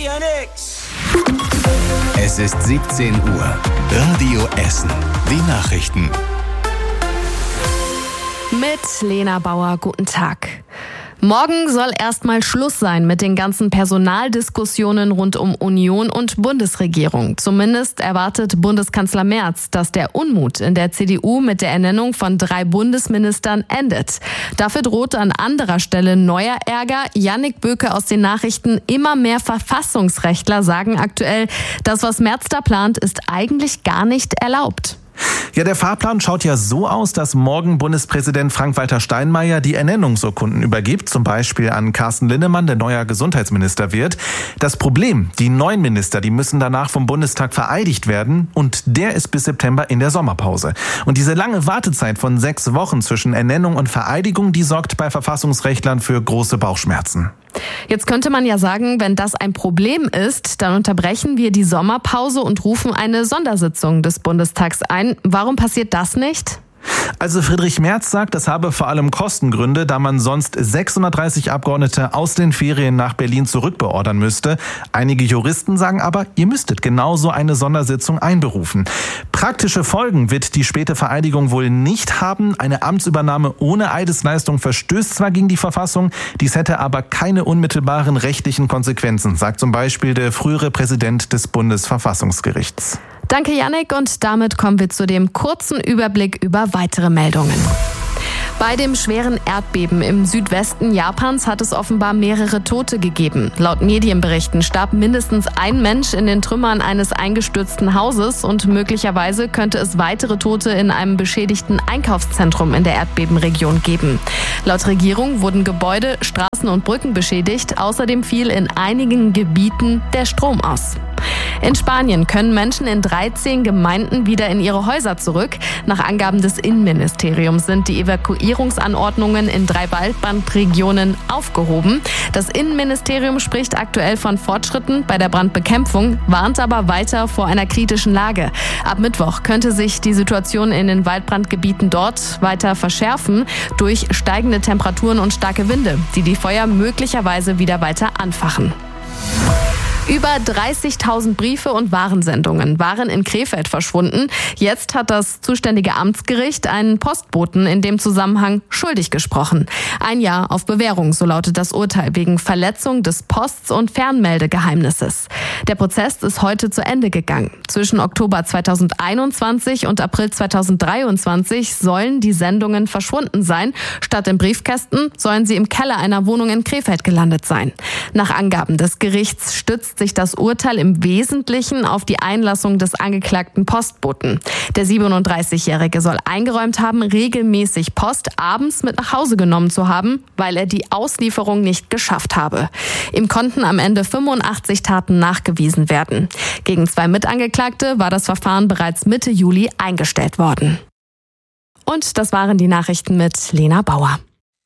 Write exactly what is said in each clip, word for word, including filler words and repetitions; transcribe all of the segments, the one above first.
hier nix. Es ist siebzehn Uhr. Radio Essen. Die Nachrichten. Mit Lena Bauer, guten Tag. Morgen soll erstmal Schluss sein mit den ganzen Personaldiskussionen rund um Union und Bundesregierung. Zumindest erwartet Bundeskanzler Merz, dass der Unmut in der C D U mit der Ernennung von drei Bundesministern endet. Dafür droht an anderer Stelle neuer Ärger. Jannik Böke aus den Nachrichten: Immer mehr Verfassungsrechtler sagen aktuell, das, was Merz da plant, ist eigentlich gar nicht erlaubt. Ja, der Fahrplan schaut ja so aus, dass morgen Bundespräsident Frank-Walter Steinmeier die Ernennungsurkunden übergibt, zum Beispiel an Carsten Linnemann, der neuer Gesundheitsminister wird. Das Problem: Die neuen Minister, die müssen danach vom Bundestag vereidigt werden, und der ist bis September in der Sommerpause. Und diese lange Wartezeit von sechs Wochen zwischen Ernennung und Vereidigung, die sorgt bei Verfassungsrechtlern für große Bauchschmerzen. Jetzt könnte man ja sagen, wenn das ein Problem ist, dann unterbrechen wir die Sommerpause und rufen eine Sondersitzung des Bundestags ein. Warum passiert das nicht? Also Friedrich Merz sagt, das habe vor allem Kostengründe, da man sonst sechshundertdreißig Abgeordnete aus den Ferien nach Berlin zurückbeordern müsste. Einige Juristen sagen aber, ihr müsstet genauso eine Sondersitzung einberufen. Praktische Folgen wird die späte Vereidigung wohl nicht haben. Eine Amtsübernahme ohne Eidesleistung verstößt zwar gegen die Verfassung, dies hätte aber keine unmittelbaren rechtlichen Konsequenzen, sagt zum Beispiel der frühere Präsident des Bundesverfassungsgerichts. Danke, Jannik, und damit kommen wir zu dem kurzen Überblick über weitere Meldungen. Bei dem schweren Erdbeben im Südwesten Japans hat es offenbar mehrere Tote gegeben. Laut Medienberichten starb mindestens ein Mensch in den Trümmern eines eingestürzten Hauses, und möglicherweise könnte es weitere Tote in einem beschädigten Einkaufszentrum in der Erdbebenregion geben. Laut Regierung wurden Gebäude, Straßen und Brücken beschädigt. Außerdem fiel in einigen Gebieten der Strom aus. In Spanien können Menschen in dreizehn Gemeinden wieder in ihre Häuser zurück. Nach Angaben des Innenministeriums sind die Evakuierungsanordnungen in drei Waldbrandregionen aufgehoben. Das Innenministerium spricht aktuell von Fortschritten bei der Brandbekämpfung, warnt aber weiter vor einer kritischen Lage. Ab Mittwoch könnte sich die Situation in den Waldbrandgebieten dort weiter verschärfen durch steigende Temperaturen und starke Winde, die die Feuer möglicherweise wieder weiter anfachen. Über dreißigtausend Briefe und Warensendungen waren in Krefeld verschwunden. Jetzt hat das zuständige Amtsgericht einen Postboten in dem Zusammenhang schuldig gesprochen. Ein Jahr auf Bewährung, so lautet das Urteil, wegen Verletzung des Post- und Fernmeldegeheimnisses. Der Prozess ist heute zu Ende gegangen. Zwischen Oktober zweitausendeinundzwanzig und April zweitausenddreiundzwanzig sollen die Sendungen verschwunden sein. Statt im Briefkästen sollen sie im Keller einer Wohnung in Krefeld gelandet sein. Nach Angaben des Gerichts stützt sich das Urteil im Wesentlichen auf die Einlassung des angeklagten Postboten. Der siebenunddreißigjährige soll eingeräumt haben, regelmäßig Post abends mit nach Hause genommen zu haben, weil er die Auslieferung nicht geschafft habe. Ihm konnten am Ende fünfundachtzig Taten nachgewiesen werden. Gegen zwei Mitangeklagte war das Verfahren bereits Mitte Juli eingestellt worden. Und das waren die Nachrichten mit Lena Bauer.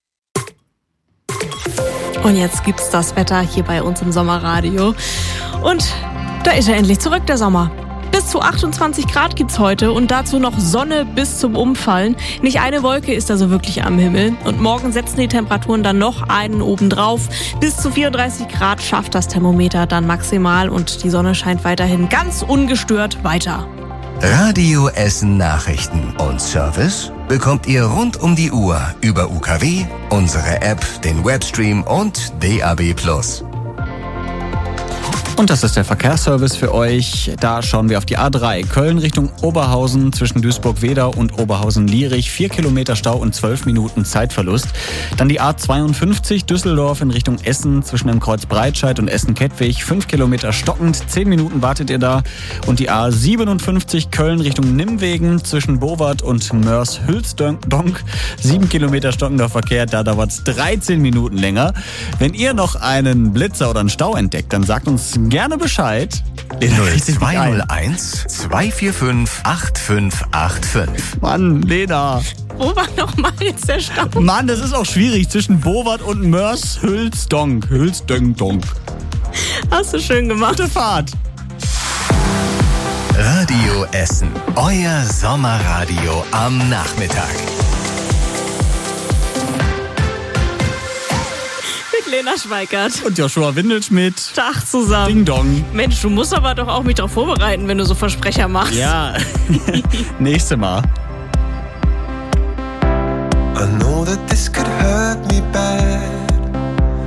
Und jetzt gibt's das Wetter hier bei uns im Sommerradio. Und da ist er endlich zurück, der Sommer. Bis zu achtundzwanzig Grad gibt's heute und dazu noch Sonne bis zum Umfallen. Nicht eine Wolke ist da so wirklich am Himmel. Und morgen setzen die Temperaturen dann noch einen obendrauf. Bis zu vierunddreißig Grad schafft das Thermometer dann maximal und die Sonne scheint weiterhin ganz ungestört weiter. Radio Essen Nachrichten und Service bekommt ihr rund um die Uhr über U K W, unsere App, den Webstream und D A B plus. Und das ist der Verkehrsservice für euch. Da schauen wir auf die A drei. Köln Richtung Oberhausen zwischen Duisburg-Wedau und Oberhausen-Lierich. Vier Kilometer Stau und zwölf Minuten Zeitverlust. Dann die A zweiundfünfzig Düsseldorf in Richtung Essen zwischen dem Kreuz Breitscheid und Essen-Kettwig. Fünf Kilometer stockend. Zehn Minuten wartet ihr da. Und die A siebenundfünfzig Köln Richtung Nimwegen zwischen Bowart und Mörs-Hülsdonk. Sieben Kilometer stockender Verkehr. Da dauert es dreizehn Minuten länger. Wenn ihr noch einen Blitzer oder einen Stau entdeckt, dann sagt uns gerne Bescheid. null zwei null eins zwei vier fünf acht fünf acht fünf. Mann, Lena. Wo war nochmal jetzt der Stau? Mann, das ist auch schwierig zwischen Bowart und Mörs-Hülsdonk. Hülsdonk. Hast du schön gemacht. Gute Fahrt. Radio Essen. Euer Sommerradio am Nachmittag. Lena Schweikert. Und Joshua Windelschmidt. Tag zusammen. Ding Dong. Mensch, du musst aber doch auch mich darauf vorbereiten, wenn du so Versprecher machst. Ja, nächste Mal. I know that this could hurt me bad.